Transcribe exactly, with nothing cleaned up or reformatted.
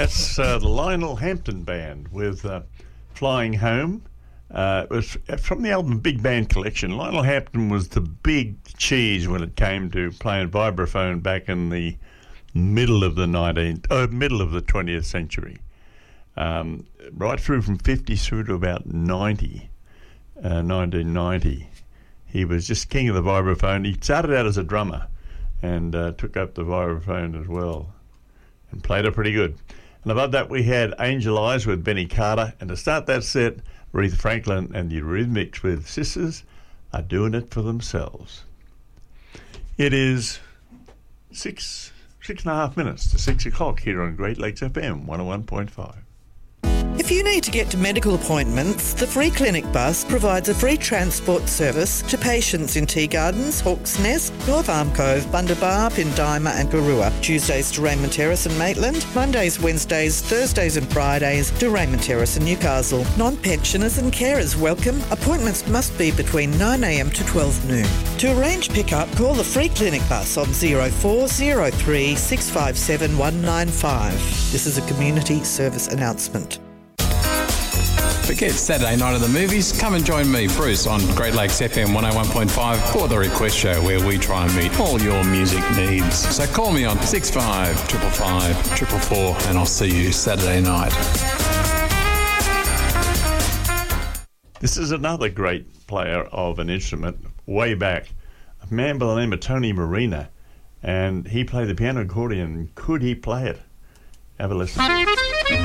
That's uh, the Lionel Hampton Band with uh, Flying Home. Uh, it was from the album Big Band Collection. Lionel Hampton was the big cheese when it came to playing vibraphone back in the middle of the nineteenth, oh, middle of the twentieth century, um, right through from fifty through to about ninety, uh, nineteen ninety. He was just king of the vibraphone. He started out as a drummer and uh, took up the vibraphone as well and played it pretty good. And above that we had Angel Eyes with Benny Carter, and to start that set, Aretha Franklin and the Eurythmics with Sisters Are Doing It For Themselves. It is six, six and a half minutes to six o'clock here on Great Lakes F M one oh one point five. If you need to get to medical appointments, the Free Clinic Bus provides a free transport service to patients in Tea Gardens, Hawk's Nest, North Arm Cove, Bundabar, Pindima and Garua. Tuesdays to Raymond Terrace and Maitland, Mondays, Wednesdays, Thursdays and Fridays to Raymond Terrace and Newcastle. Non-pensioners and carers welcome. Appointments must be between nine a m to twelve noon. To arrange pick-up, call the Free Clinic Bus on zero four zero three six five seven one nine five. This is a community service announcement. Forget Saturday night at the movies. Come and join me, Bruce, on Great Lakes F M one oh one point five for the Request Show, where we try and meet all your music needs. So call me on six five five five five four four and I'll see you Saturday night. This is another great player of an instrument way back, a man by the name of Tony Marina, and he played the piano accordion. Could he play it? Have a listen.